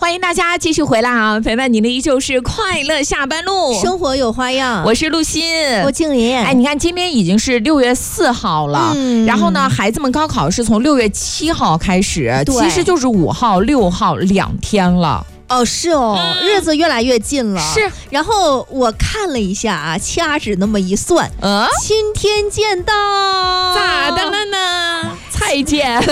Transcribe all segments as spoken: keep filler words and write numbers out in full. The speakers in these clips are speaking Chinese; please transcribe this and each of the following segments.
欢迎大家继续回来啊！陪伴您的依旧是快乐下班路， 生活有花样。 我是陆欣， 我静林。 哎，你看今天已经是六月四号了，嗯、然后呢，孩子们高考是从六月七号开始，其实就是五号、六号两天了。 哦，是哦、嗯，日子越来越近了。 是， 然后我看了一下啊，掐指那么一算，呃，今天见到咋的了呢？蔡健。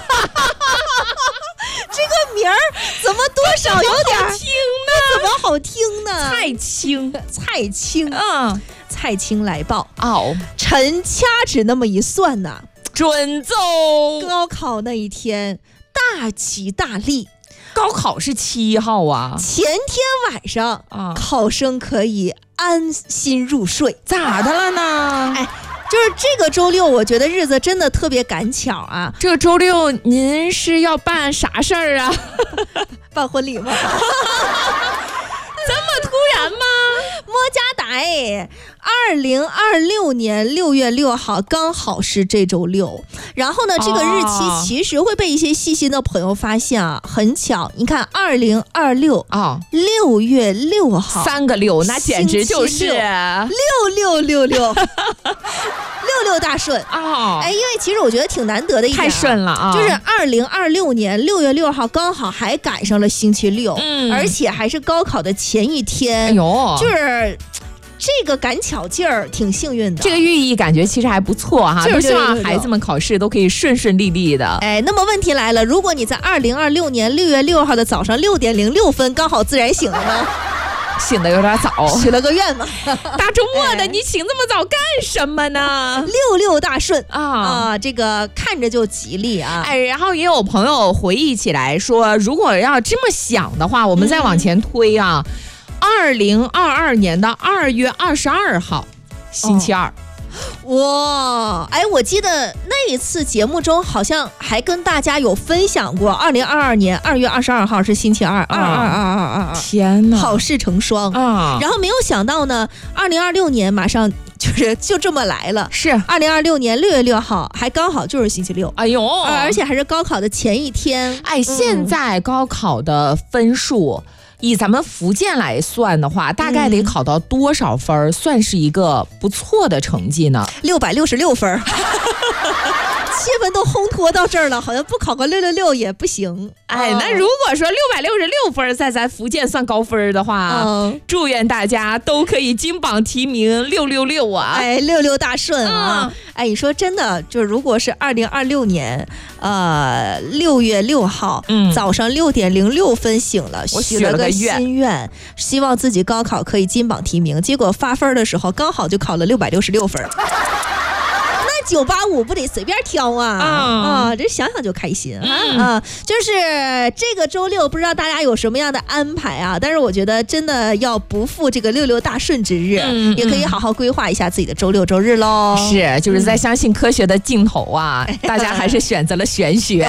这个名儿怎么多少有点听呢？ 怎么好听呢？ 蔡青， 蔡青， 嗯， 蔡青来报哦。 臣掐指那么一算呐、啊， 准奏。 高考那一天大吉大利。 高考是七号啊， 前天晚上啊，考生可以安心入睡。 咋的了呢？ 哎。就是这个周六，我觉得日子真的特别赶巧啊！ 这个周六您是要办啥事儿啊？ 办婚礼吗？ 这么突然吗？ 莫加歹，二零二六年六月六号刚好是这周六。然后呢，这个日期其实会被一些细心的朋友发现啊，很巧。你看，二零二六啊，六月六号， 三个六，那简直就是六六六六。六六大顺啊、哦！哎，因为其实我觉得挺难得的一点、啊， 太顺了啊！ 就是二零二六年六月六号刚好还赶上了星期六，嗯，而且还是高考的前一天。 哎呦， 就是这个赶巧劲儿挺幸运的。 这个寓意感觉其实还不错哈，都希望孩子们考试都可以顺顺利利的。 哎，那么问题来了，如果你在二零二六年六月六号的早上六点零六分刚好自然醒了呢？ 醒得有点早， 许了个愿嘛。 大周末的，你醒这么早干什么呢？ 六六大顺啊啊， 这个看着就吉利啊。 哎，然后也有朋友回忆起来说，如果要这么想的话，我们再往前推啊，二零二二年的二月二十二号，星期二。 哇，哎，我记得那一次节目中好像还跟大家有分享过，二零二二年二月二十二号是星期二，二二二二二二， 天哪， 好事成双啊！然后没有想到呢，二零二六年马上就是就这么来了， 是二零二六年六月六号，还刚好就是星期六， 哎呦， 而且还是高考的前一天。 哎，现在高考的分数。嗯以咱们福建来算的话，大概得考到多少分、嗯、算是一个不错的成绩呢？ 六百六十六分。气氛都烘托到这儿了，好像不考个六六六也不行。 哎，那如果说六百六十六分在咱福建算高分的话，嗯、祝愿大家都可以金榜题名六六六啊！ 哎，六六大顺啊！嗯、哎，你说真的，就如果是二零二六年呃六月六号、嗯、早上六点零六分醒了， 我许了个心愿，希望自己高考可以金榜题名，结果发分的时候刚好就考了六百六十六分。九八五不得随便挑啊、嗯、啊！这想想就开心啊、嗯、啊！就是这个周六，不知道大家有什么样的安排啊？但是我觉得真的要不负这个六六大顺之日，嗯、也可以好好规划一下自己的周六周日喽。 是，就是在相信科学的尽头啊，嗯、大家还是选择了玄学。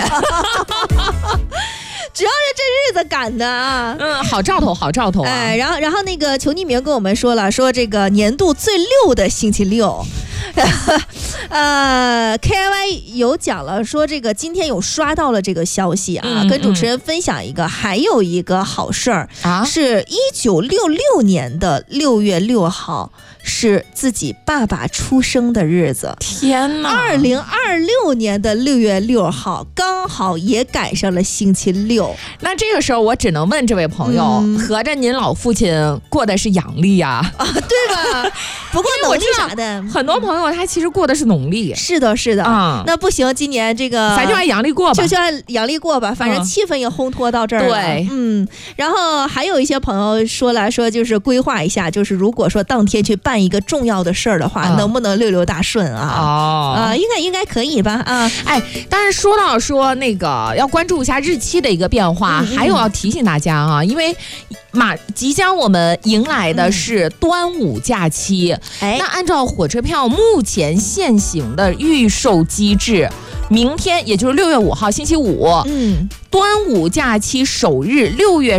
主要是这日子赶的啊， 嗯，好兆头，好兆头啊！ 哎，然后，然后那个求匿名跟我们说了，说这个年度最六的星期六。呃 ，K I Y 有讲了，说这个今天有刷到了这个消息啊，嗯、跟主持人分享一个，嗯、还有一个好事儿啊，是一九六六年的六月六号。是自己爸爸出生的日子， 天哪！ 二零二六年的六月六号，刚好也赶上了星期六。 那这个时候，我只能问这位朋友，嗯、合着您老父亲过的是阳历呀？ 啊，对吧？不过农历啥的， 很多朋友他其实过的是农历。 是的，是的啊、嗯。那不行，今年这个咱就按阳历过吧， 就就按阳历过吧，反正气氛也烘托到这儿了。 对， 嗯。然后还有一些朋友说了，说就是规划一下，就是如果说当天去办一个重要的事儿的话、嗯、能不能六六大顺啊？哦，啊、呃，应该应该可以吧？啊， 哎，但是说到说那个要关注一下日期的一个变化，嗯、还有要提醒大家啊，因为马即将我们迎来的是端午假期，哎、嗯，那按照火车票目前现行的预售机制，明天也就是六月五号星期五，嗯，端午假期首日六月